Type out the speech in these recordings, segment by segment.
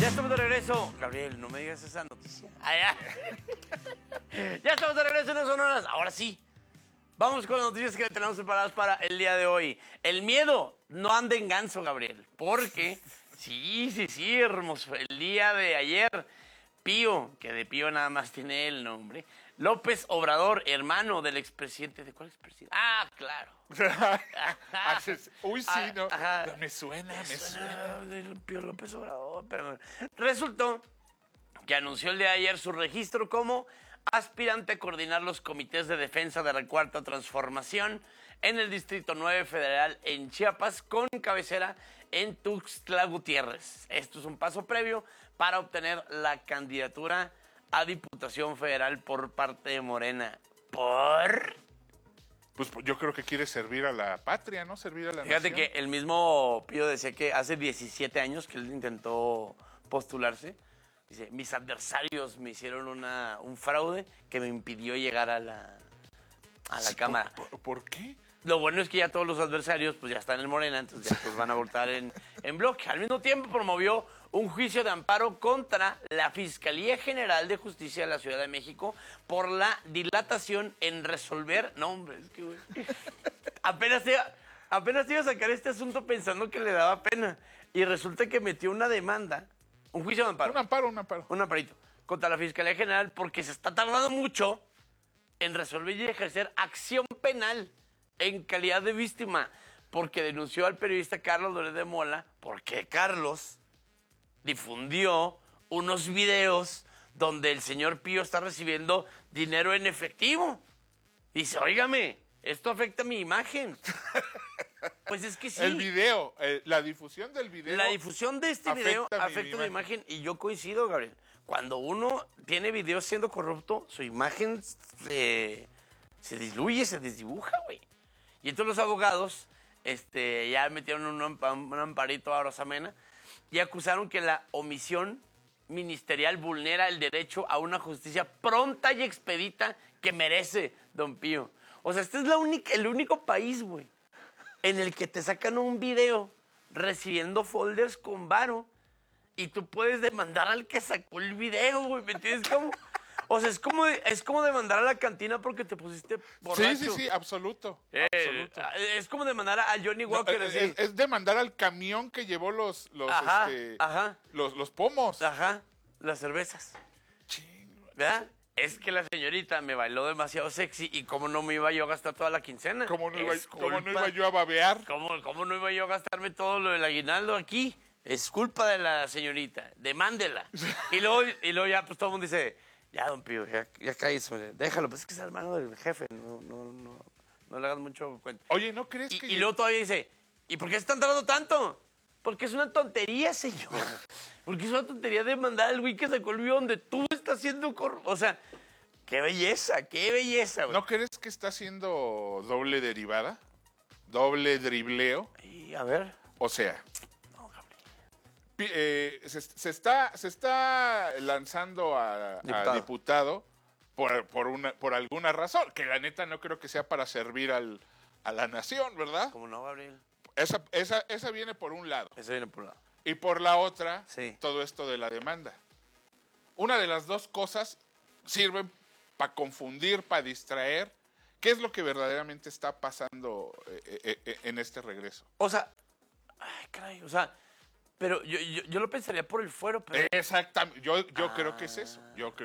Ya estamos de regreso. Gabriel, no me digas esa noticia. Ya estamos de regreso en las sonoras. Ahora sí. Vamos con las noticias que tenemos preparadas para el día de hoy. El miedo no anda en ganso, Gabriel. Porque, sí, hermoso. El día de ayer, Pío, que de Pío nada más tiene el nombre, López Obrador, hermano del expresidente. ¿De cuál expresidente? Ah, claro. Uy, sí, no. Me suena. Del Pío López Obrador. Pero resultó que anunció el día de ayer su registro como aspirante a coordinar los comités de defensa de la Cuarta Transformación en el Distrito 9 Federal en Chiapas, con cabecera en Tuxtla Gutiérrez. Esto es un paso previo para obtener la candidatura a Diputación Federal por parte de Morena. ¿Por? Pues yo creo que quiere servir a la patria, ¿no? Servir a la Fíjate nación. que el mismo Pío decía que hace 17 años que él intentó postularse. Dice, mis adversarios me hicieron un fraude que me impidió llegar a la Cámara. ¿Por qué? Lo bueno es que ya todos los adversarios pues ya están en Morena, entonces ya pues van a votar en bloque. Al mismo tiempo promovió un juicio de amparo contra la Fiscalía General de Justicia de la Ciudad de México por la dilatación en resolver... No, hombre, es que güey, apenas iba a sacar este asunto pensando que le daba pena. Y resulta que metió una demanda, un juicio de amparo. Un amparo. Un amparito contra la Fiscalía General porque se está tardando mucho en resolver y ejercer acción penal en calidad de víctima, porque denunció al periodista Carlos Loret de Mola porque Carlos difundió unos videos donde el señor Pío está recibiendo dinero en efectivo. Dice, óigame, esto afecta a mi imagen. Pues es que sí. El video, la difusión del video. La difusión de este video afecta mi mi imagen. Y yo coincido, Gabriel. Cuando uno tiene videos siendo corrupto, su imagen se diluye, se desdibuja, güey. Y entonces los abogados ya metieron un amparito a Rosamena y acusaron que la omisión ministerial vulnera el derecho a una justicia pronta y expedita que merece don Pío. O sea, este es el único país, güey, en el que te sacan un video recibiendo folders con varo y tú puedes demandar al que sacó el video, güey, ¿me entiendes cómo? O sea, es como demandar a la cantina porque te pusiste borracho. Sí, absoluto. Es como demandar a Johnny Walker. No, es demandar al camión que llevó los pomos. Ajá, las cervezas. ¿Verdad? Es que la señorita me bailó demasiado sexy y cómo no me iba yo a gastar toda la quincena. ¿Cómo no iba yo a babear? ¿Cómo no iba yo a gastarme todo lo del aguinaldo aquí? Es culpa de la señorita, demándela. Y luego ya pues todo el mundo dice, ya don Pío, ya cállese, déjalo, pues es que es hermano del jefe, no le hagas mucho cuenta. Oye, ¿no crees que...? Y luego todavía dice, ¿y por qué se están tardando tanto? Porque es una tontería, señor. Porque es una tontería de mandar al güey que sacó el video donde tú estás haciendo O sea, qué belleza, güey. ¿No crees que está haciendo doble derivada? ¿Doble dribleo? Y a ver. O sea, se está lanzando a diputado por alguna razón, que la neta no creo que sea para servir a la nación, ¿verdad? ¿Cómo no, Gabriel? Esa viene por un lado. Esa viene por un lado. Y por la otra, sí, todo esto de la demanda. Una de las dos cosas sirven para confundir, para distraer. ¿Qué es lo que verdaderamente está pasando en este regreso? O sea, ay, caray, o sea, pero yo lo pensaría por el fuero, pero... Exactamente, yo creo que es eso,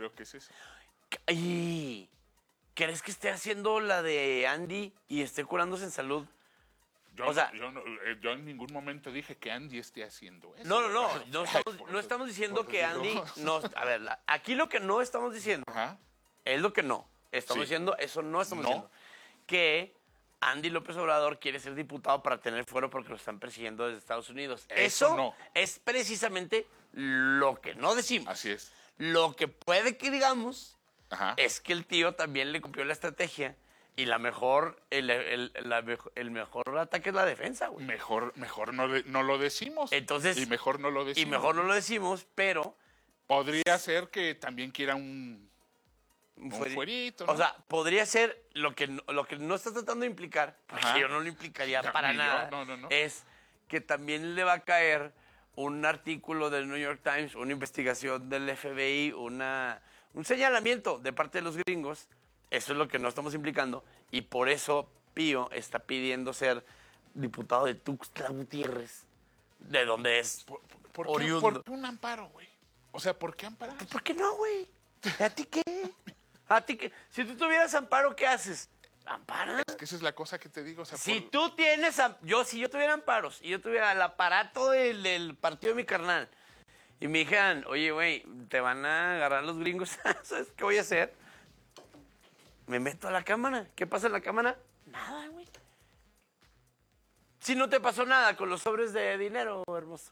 Ay, ¿crees que esté haciendo la de Andy y esté curándose en salud? Yo en ningún momento dije que Andy esté haciendo eso. No estamos diciendo que Andy... A ver, aquí lo que no estamos diciendo es lo que no. Estamos diciendo, eso no estamos diciendo. Que Andy López Obrador quiere ser diputado para tener fuero porque lo están persiguiendo desde Estados Unidos. Eso no. Es precisamente lo que no decimos. Así es. Lo que puede que digamos es que el tío también le cumplió la estrategia y el mejor ataque es la defensa, güey. Mejor no lo decimos. Entonces, y mejor no lo decimos. Pero... Podría ser que también quiera un fuerito, ¿no? O sea, podría ser lo que no está tratando de implicar, porque yo no lo implicaría para nada, no. es que también le va a caer un artículo del New York Times, una investigación del FBI, un señalamiento de parte de los gringos. Eso es lo que no estamos implicando. Y por eso Pío está pidiendo ser diputado de Tuxtla Gutiérrez, de donde es oriundo. ¿Por qué un amparo, güey? O sea, ¿por qué amparar? ¿Por qué no, güey? ¿A ti qué? ¿A ti qué? Si tú tuvieras amparo, ¿qué haces? ¿Ampara? Es que esa es la cosa que te digo. O sea, Si tú tienes... si yo tuviera amparos y yo tuviera el aparato del partido de mi carnal y me dijeran, oye, güey, te van a agarrar los gringos, ¿sabes qué voy a hacer? Me meto a la cámara. ¿Qué pasa en la cámara? Nada, güey. Si no te pasó nada con los sobres de dinero, hermoso.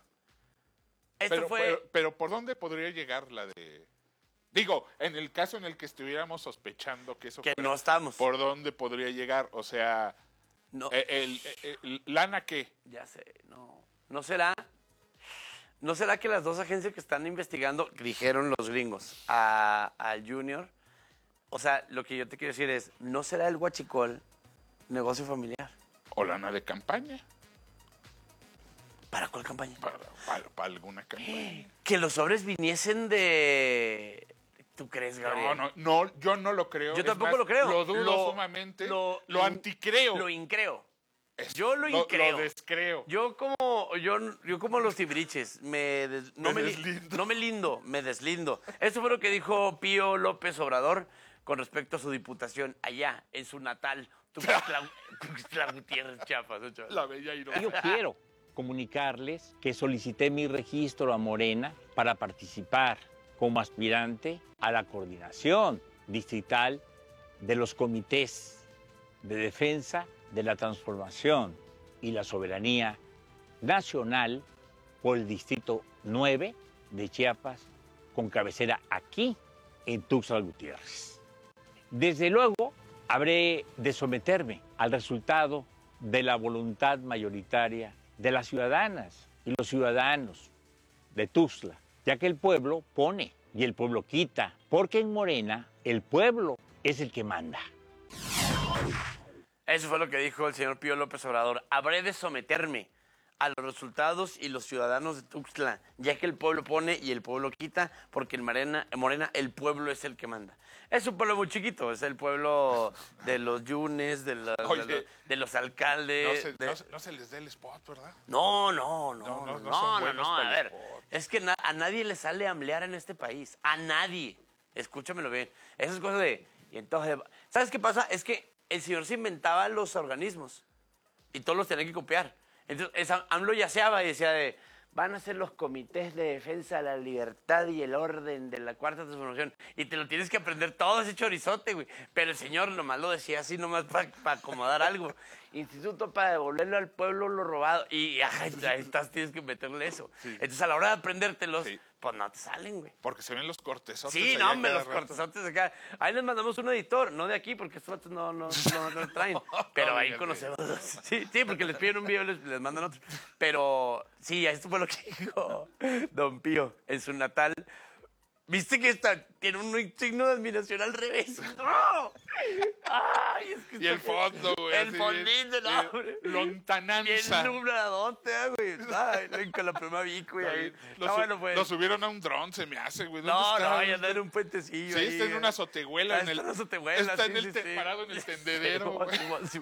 Pero ¿por dónde podría llegar la de...? Digo, en el caso en el que estuviéramos sospechando que eso Que fuera, no estamos. ¿por dónde podría llegar? O sea, No. ¿Lana qué? Ya sé, no. ¿No será que las dos agencias que están investigando, dijeron los gringos, al Junior? O sea, lo que yo te quiero decir es, ¿no será el huachicol negocio familiar? ¿O lana de campaña? ¿Para cuál campaña? Para alguna campaña. Que los sobres viniesen de... ¿Tú crees, Gabriel? No, yo no lo creo. Yo Es tampoco más, lo creo. Lo dudo sumamente. Lo anticreo. Lo increo. Eso, Yo lo increo. Lo descreo. Yo como los tibriches, no me deslindo. Eso fue lo que dijo Pío López Obrador con respecto a su diputación allá, en su natal, Tuxtla Gutiérrez, Chiapas. La bella ironía. Yo quiero comunicarles que solicité mi registro a Morena para participar como aspirante a la coordinación distrital de los comités de defensa de la transformación y la soberanía nacional por el Distrito 9 de Chiapas, con cabecera aquí en Tuxtla Gutiérrez. Desde luego, habré de someterme al resultado de la voluntad mayoritaria de las ciudadanas y los ciudadanos de Tuxtla, ya que el pueblo pone y el pueblo quita, porque en Morena el pueblo es el que manda. Eso fue lo que dijo el señor Pío López Obrador. Habré de someterme a los resultados y los ciudadanos de Tuxtla, ya que el pueblo pone y el pueblo quita, porque en Morena el pueblo es el que manda. Es un pueblo muy chiquito, es el pueblo de los yunes, de los alcaldes. No se les dé el spot, ¿verdad? No. son buenos A para el ver, spot. es que a nadie le sale amblear en este país. A nadie. Escúchamelo bien. Esas cosas de... Y entonces, ¿sabes qué pasa? Es que el señor se inventaba los organismos y todos los tenía que copiar. Entonces, AMLO yaceaba y decía van a ser los comités de defensa de la libertad y el orden de la Cuarta Transformación. Y te lo tienes que aprender todo ese chorizote, güey. Pero el señor nomás lo decía así, nomás para acomodar algo. Instituto para devolverlo al pueblo lo robado. Y ahí estás, tienes que meterle eso. Sí. Entonces, a la hora de aprendértelos, pues no te salen, güey. Porque se ven los cortesotes. Sí, no, hombre, los cortesotes acá. Ahí les mandamos un editor, no de aquí, porque estos vatos no traen. Pero ahí conocemos. Sí, porque les piden un video y les mandan otro. Pero sí, esto fue lo que dijo don Pío en su natal. ¿Viste que tiene un signo de admiración al revés? ¡No! Ay, es que y el fondo, güey. El fondito, no, güey. Lontananza. Bien nubladote, güey. Ay, con la pluma Vic, güey. Ahí. Lo subieron a un dron, se me hace, güey. No, ya anda en un puentecillo. Sí, ahí, está en una azotehuela. Está parado en el tendedero, güey.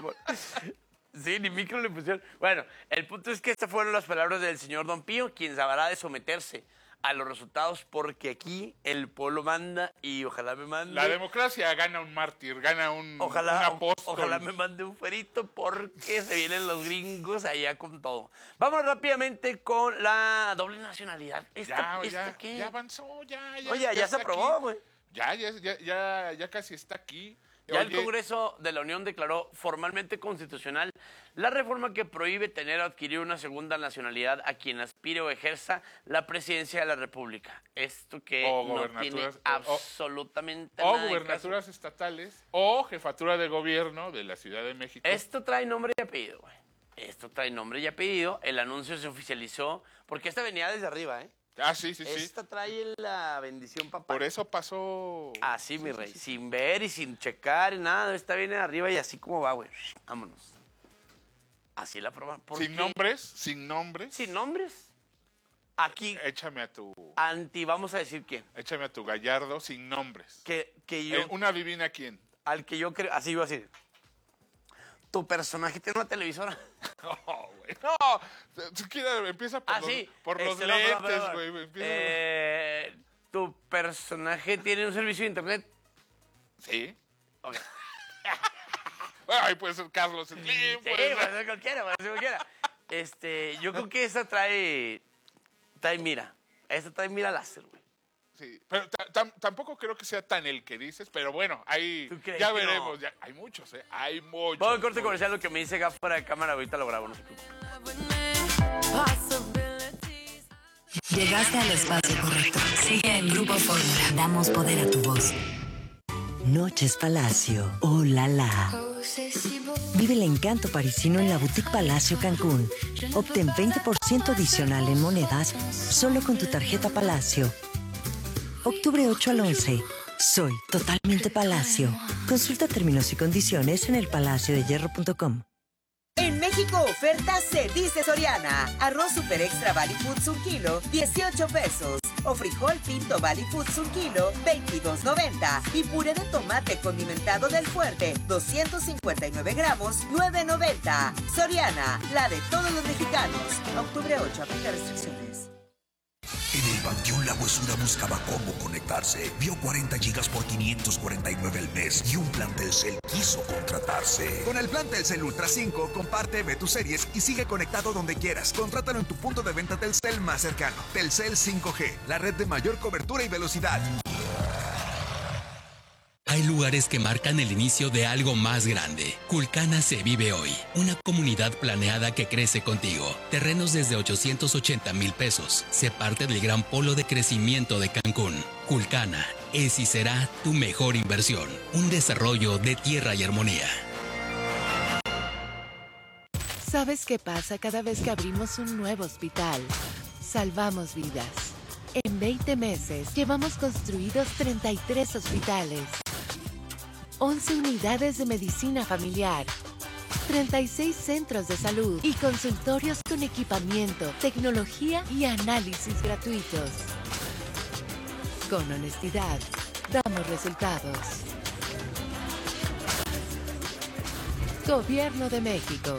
Sí, ni micro le pusieron. Bueno, el punto es que estas fueron las palabras del señor Don Pío, quien habrá de someterse a los resultados, porque aquí el pueblo manda y ojalá me mande. La democracia gana un mártir, gana un apóstol. Ojalá me mande un fuerito porque se vienen los gringos allá con todo. Vamos rápidamente con la doble nacionalidad. Ya avanzó, ya se aprobó, güey. Ya casi está aquí. Ya el Congreso de la Unión declaró formalmente constitucional la reforma que prohíbe tener o adquirir una segunda nacionalidad a quien aspire o ejerza la presidencia de la República. Esto que no tiene absolutamente nada. O gubernaturas estatales o jefatura de gobierno de la Ciudad de México. Esto trae nombre y apellido, güey. Esto trae nombre y apellido. El anuncio se oficializó porque esta venía desde arriba, ¿eh? Ah, sí. Esta trae la bendición, papá. Por eso pasó... Así, mi rey. Sin ver y sin checar y nada. Esta viene de arriba y así como va, güey. Vámonos. Así la aprobaron. ¿Sin nombres? ¿Sin nombres? Sin nombres. aquí, Échame a tu vamos a decir quién. Échame a tu Gallardo sin nombres. Que yo, ¿Una adivina quién? al que yo creo, así iba a decir. Tu personaje tiene una televisora. No, güey. No. Siquiera empieza por los no, lentes, perdón. güey. Tu personaje tiene un servicio de internet. Sí. Ok. Bueno, ahí puede ser Carlos Slim. Sí, puede ser cualquiera. Yo creo que esa trae mira. Esta trae mira láser, güey. Sí, pero tampoco creo que sea tan el que dices, pero bueno, ahí ¿Tú crees ya que veremos. no? Ya, hay muchos, ¿eh? Hay muchos. Vamos al corte comercial, lo que me dice Gaf fuera de cámara, ahorita lo grabo, no se preocupe. Llegaste al espacio correcto. Sigue en Grupo Fórmula. Damos poder a tu voz. Noches Palacio. Oh la la. Vive el encanto parisino en la Boutique Palacio Cancún. Obtén 20% adicional en monedas solo con tu tarjeta Palacio. Octubre 8 al 11. Soy totalmente Palacio. Consulta términos y condiciones en elpalaciodehierro.com. En México, oferta se dice Soriana. Arroz Super Extra Valley Foods 1 kilo, 18 pesos. O frijol pinto Valley Foods 1 kilo, 22.90. Y puré de tomate condimentado del Fuerte, 259 gramos, 9.90. Soriana, la de todos los mexicanos. Octubre 8, aplica restricciones. En el Panteón La Huesura buscaba cómo conectarse. Vio 40 gigas por 549 al mes y un plan Telcel quiso contratarse. Con el plan Telcel Ultra 5, comparte, ve tus series y sigue conectado donde quieras. Contrátalo en tu punto de venta Telcel más cercano. Telcel 5G, la red de mayor cobertura y velocidad. Hay lugares que marcan el inicio de algo más grande. Culcana se vive hoy. Una comunidad planeada que crece contigo. Terrenos desde 880,000 pesos. Se parte del gran polo de crecimiento de Cancún. Culcana es y será tu mejor inversión. Un desarrollo de tierra y armonía. ¿Sabes qué pasa cada vez que abrimos un nuevo hospital? Salvamos vidas. En 20 meses llevamos construidos 33 hospitales, 11 unidades de medicina familiar, 36 centros de salud y consultorios con equipamiento, tecnología y análisis gratuitos. Con honestidad, damos resultados. Gobierno de México.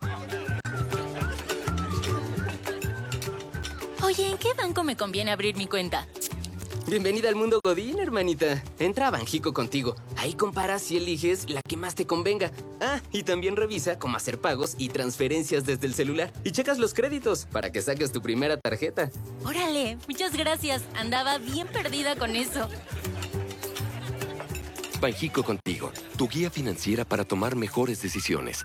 Oye, ¿en qué banco me conviene abrir mi cuenta? Bienvenida al mundo Godín, hermanita. Entra a Banjico contigo. Ahí comparas y eliges la que más te convenga. Ah, y también revisa cómo hacer pagos y transferencias desde el celular. Y checas los créditos para que saques tu primera tarjeta. Órale, muchas gracias. Andaba bien perdida con eso. Banjico contigo, tu guía financiera para tomar mejores decisiones.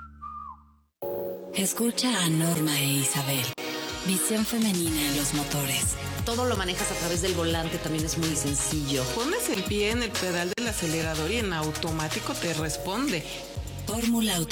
Escucha a Norma e Isabel. Visión femenina en los motores. Todo lo manejas a través del volante, también es muy sencillo. Pones el pie en el pedal del acelerador y en automático te responde. Fórmula Auto